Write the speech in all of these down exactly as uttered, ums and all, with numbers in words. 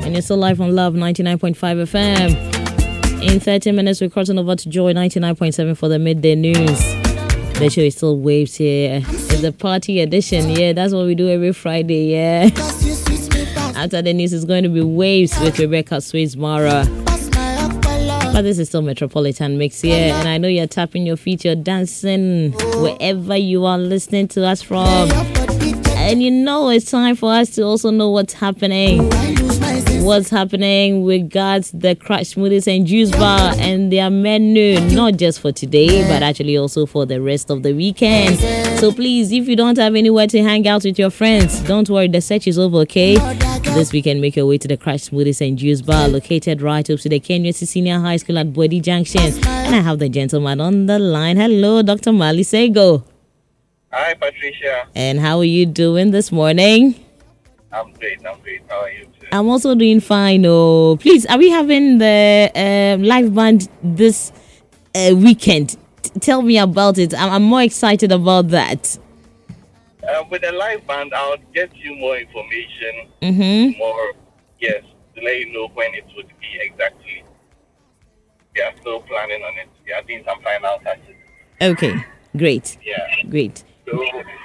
And you're still live on Love ninety-nine point five F M. In thirty minutes, we're crossing over to Joy ninety-nine point seven for the midday news. The show is still waves here. It's the party edition. Yeah, that's what we do every Friday. Yeah. After the news, is going to be waves with Rebecca Swiss-Mara. But this is still Metropolitan Mix here. And I know you're tapping your feet, you're dancing wherever you are listening to us from. And you know it's time for us to also know what's happening. What's happening with regards the Crash Smoothies and Juice Bar and their menu, not just for today, but actually also for the rest of the weekend. So please, if you don't have anywhere to hang out with your friends, don't worry, the search is over, okay? This weekend, make your way to the Crash Smoothies and Juice Bar, located right up to the Kenya Senior High School at Body Junction. And I have the gentleman on the line. Hello, Doctor Mali Sego. Hi, Patricia. And how are you doing this morning? I'm great, I'm great. How are you too? I'm also doing fine. Oh, please, are we having the uh, live band this uh, weekend? T- tell me about it. I'm, I'm more excited about that. Uh, with the live band, I'll get you more information. Mm-hmm. More, yes, to let you know when it would be exactly. We are still planning on it. We are doing some final touches. Okay, great. Yeah. Great. So,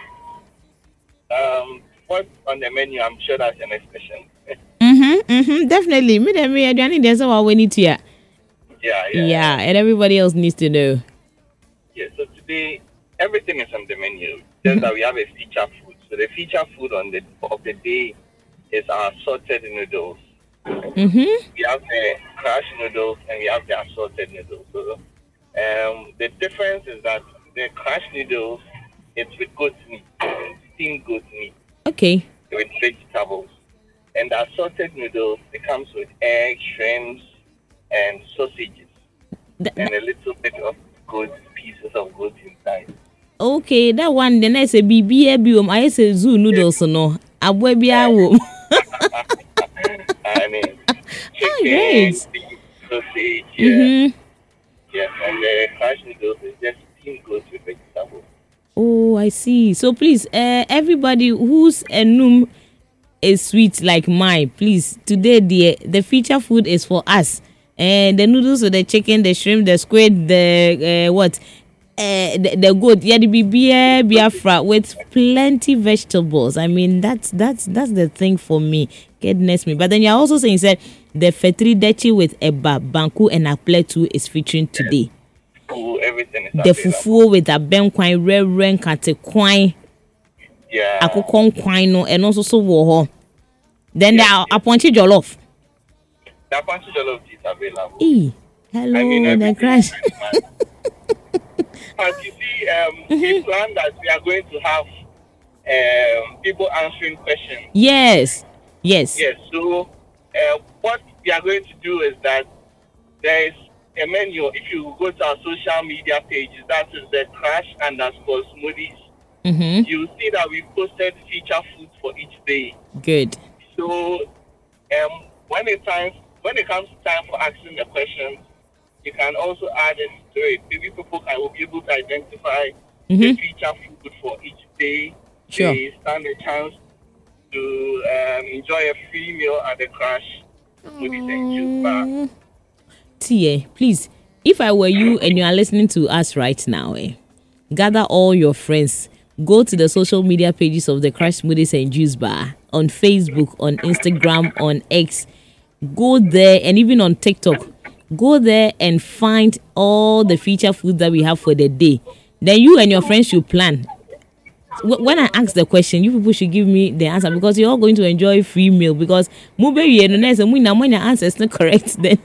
um, what's on the menu? I'm sure that's your next question. Mm-hmm, mm-hmm, definitely. Me and me, I don't need there's what we need to hear. Yeah, yeah. Yeah, and everybody else needs to know. Yeah, so today, everything is on the menu. Just that we have a feature food. So the feature food on the of the day is our assorted noodles. Mm-hmm. We have the crash noodles and we have the assorted noodles. So um, the difference is that the crash noodles, it's with goat meat, steamed goat meat. Okay. With vegetables. And the assorted noodles, it comes with eggs, shrimps, and sausages. Th- and a little bit of goat, pieces of goat inside. Okay, that one, the next B B A B, I say zoo noodles, no. I will be a womb. I mean, Oh, chicken, great. beef, sausage, yeah. Mm-hmm. Yes, and the crash noodles is just steamed goat with vegetables. Oh, I see. So please, uh, everybody whose enum is sweet like mine, please, today the the feature food is for us. And the noodles with the chicken, the shrimp, the squid, the uh, what? Uh, the, the goat, yeah, the bibia biafra with plenty vegetables. I mean, that's that's that's the thing for me. Goodness me. But then you're also saying said the fetri dechi with eba, banku, and apple is featuring today. Oh, everything is The available. fufu with a ben kwine, reverend kate kwine, Yeah. akokon kwine no, and also so wo. Then Yes, there yes. are appointed jollof. The Apache Jollof is available. E, hello, I mean, the everything crash. is very nice. But you see, um, we plan that we are going to have um, people answering questions. Yes, yes. Yes, so uh, what we are going to do is that there is a menu. If you go to our social media pages, that is the Crash underscore Smoothies, Mm-hmm. you see that we posted feature foods for each day. Good. So um, when it time when it comes to time for asking the questions, you can also add it to it. Maybe people can will be able to identify the Mhm. feature food for each day. Sure. They stand a chance to um, enjoy a free meal at the Crash Smoothies and Juice Bar. Tia, please, if I were you and you are listening to us right now, eh, gather all your friends, go to the social media pages of the Crash Smoothies and Juice Bar on Facebook, on Instagram, on X. Go there, and even on TikTok. Go there and find all the feature foods that we have for the day. Then you and your friends should plan. Wh- When I ask the question, you people should give me the answer because you're all going to enjoy free meal. Because mube you know nice and when your answer is not correct, then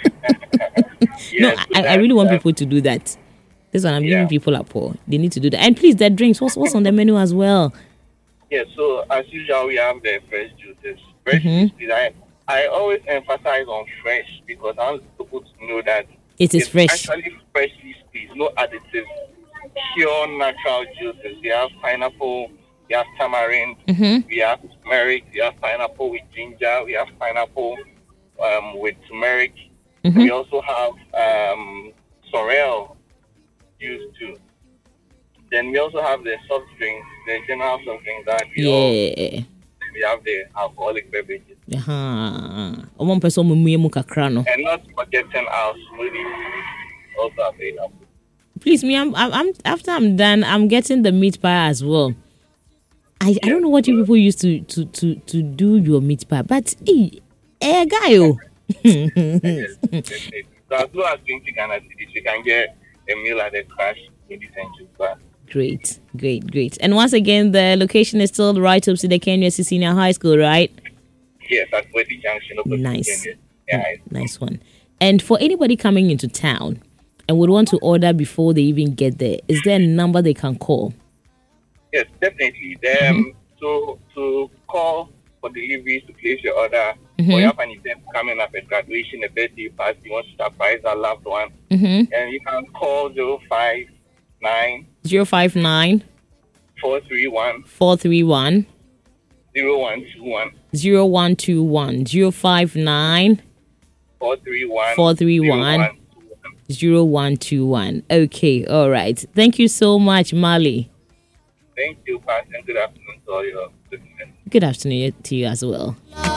no, Yes, so I, I that- really want that- people to do that. This one I'm Yeah. giving people up for. They need to do that. And please, the drinks. What's what's on the menu as well? Yeah, so as usual, we have the fresh juices. Fresh Mhm. juices. I, I always emphasize on fresh because I want people to know that It is it's fresh. actually freshly squeezed, no additives, pure natural juices. We have pineapple, we have tamarind, Mm-hmm. we have turmeric, we have pineapple with ginger, we have pineapple um, with turmeric. Mhm. We also have um, sorrel juice too. Then we also have the soft drinks, the general soft drinks that we all Yeah. we have the alcoholic beverages. Uh-huh. One person and not forgetting our smoothies also available. Please, me, I'm, I'm, after I'm done, I'm getting the meat pie as well. I, yes. I don't know what you people used to, to, to, to do your meat pie, but hey, hey guy, oh. Yes, so as low as twenty Ghana cedis, you can get a meal at the Crash Ladies and Juice Bar. Great, great, great. And once again, the location is still right up to the Kenya Senior High School, right? Yes, at Wedi Junction. Nice. Yeah, nice one. And for anybody coming into town and would want to order before they even get there, is there a number they can call? Yes, definitely. Then mm-hmm. to to call for deliveries to place your order, mm-hmm. or you have an event coming up, a graduation, a birthday party, you want to surprise a loved one, mm-hmm. and you can call zero five nine zero five nine four three one four three one zero one two one zero one two one zero five nine four three one four three one zero one two one. Okay, all right. Thank you so much, Mali. Thank you, Pastor. Good afternoon to all your listeners. Good afternoon to you as well.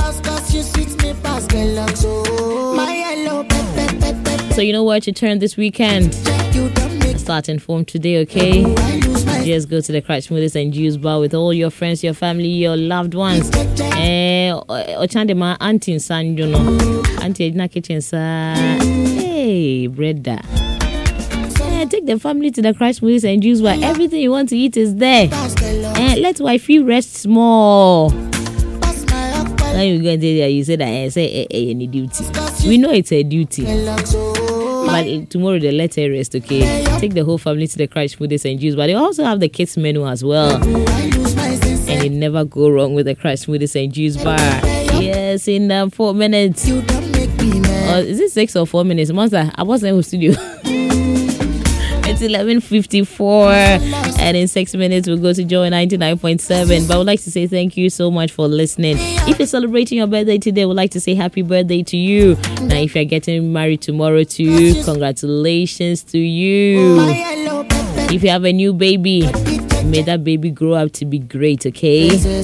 So you know where to turn this weekend. Starting from today, okay? Just go to the Crash Smoothies and Juice Bar with all your friends, your family, your loved ones. Eh, ochande ma auntie san you know. Auntie na kitchen sa. Hey, brother. Eh, take the family to the Crash Smoothies and Juice Bar. Everything you want to eat is there. Eh, let wifey rest small. Now you go there, you say that eh, say eh, eh, any duty. We know it's a duty. But tomorrow they let her rest, okay? Take the whole family to the Crash Smoothies and Juice. But they also have the kids menu as well. And you never go wrong with the Crash Smoothies and Juice Bar. Yes, in uh, four minutes. Or is it six or four minutes? Monster, I wasn't in the studio. It's eleven fifty-four. And in six minutes, we'll go to Joy ninety-nine point seven. But I would like to say thank you so much for listening. If you're celebrating your birthday today, I would like to say happy birthday to you. Now, if you're getting married tomorrow too, congratulations to you. If you have a new baby, may that baby grow up to be great, okay?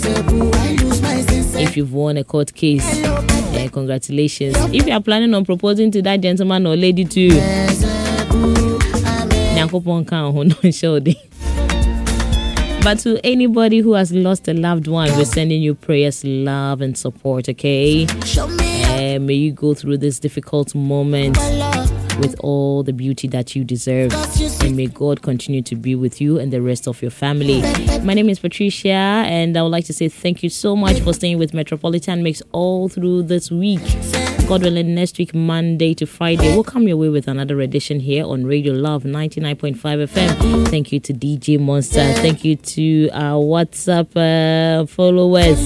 If you've won a court case, yeah, congratulations. If you're planning on proposing to that gentleman or lady too, but to anybody who has lost a loved one, we're sending you prayers, love, and support, okay? Uh, may you go through this difficult moment with all the beauty that you deserve. And may God continue to be with you and the rest of your family. My name is Patricia, and I would like to say thank you so much for staying with Metropolitan Mix all through this week. God willing, next week, Monday to Friday, we'll come your way with another edition here on Radio Love ninety-nine point five F M. Thank you to D J Monster. Thank you to our WhatsApp uh, followers.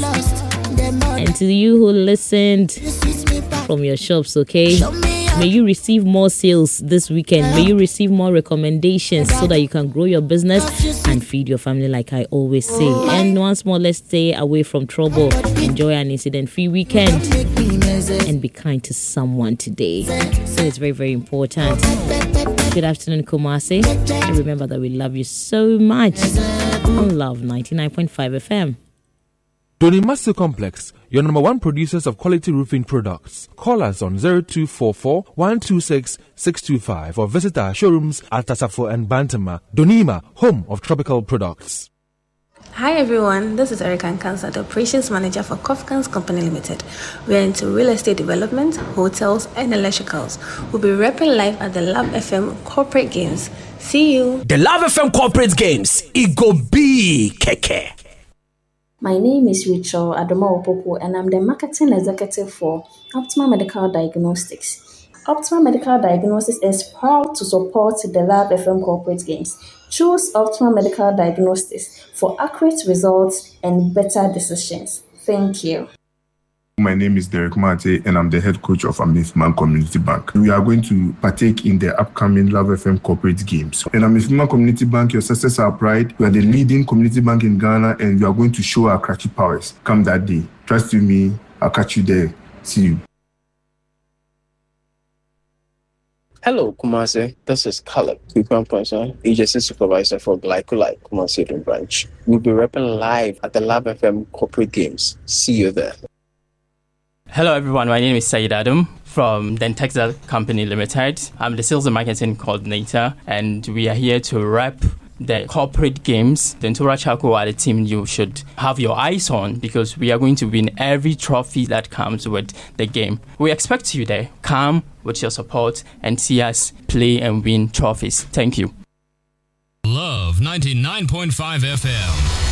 And to you who listened from your shops, okay? May you receive more sales this weekend. May you receive more recommendations so that you can grow your business and feed your family, like I always say. And once more, let's stay away from trouble. Enjoy an incident-free weekend. And be kind to someone today. So it's very, very important. Good afternoon, Kumasi. And remember that we love you so much on Love ninety-nine point five F M. Donimasu Complex, your number one producers of quality roofing products. Call us on zero two four four, one two six, six two five or visit our showrooms at Tasafo and Bantama. Donima, home of tropical products. Hi everyone, this is Erica Nkansa, the Operations Manager for Kofkans Company Limited. We are into real estate development, hotels, and electricals. We'll be repping live at the Love F M Corporate Games. See you! The Love F M Corporate Games, it go be keke. My name is Rachel Adoma Opopo, and I'm the Marketing Executive for Optima Medical Diagnostics. Optima Medical Diagnostics is proud to support the Love F M Corporate Games. Choose Optima Medical Diagnostics for accurate results and better decisions. Thank you. My name is Derek Mate, and I'm the head coach of Amifman Community Bank. We are going to partake in the upcoming Love F M Corporate Games. And Amifman Community Bank, your success, our pride. We are the leading community bank in Ghana, and we are going to show our cracky powers. Come that day. Trust you me, I'll catch you there. See you. Hello, Kumasi. This is Caleb, Kukwan agency supervisor for Glycolite Kumasi branch. We'll be repping live at the Lab F M corporate games. See you there. Hello, everyone. My name is Said Adam from Dentexa Company Limited. I'm the sales and marketing coordinator, and we are here to rep the corporate games. The Ntora Charcoal are the team you should have your eyes on because we are going to win every trophy that comes with the game. We expect you there. Come with your support and see us play and win trophies. Thank you. Love ninety-nine point five F M.